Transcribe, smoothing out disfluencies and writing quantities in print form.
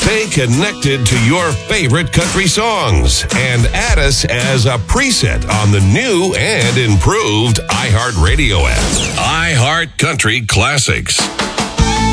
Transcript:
Stay connected to your favorite country songs and add us as a preset on the new and improved iHeartRadio app. iHeart Country Classics.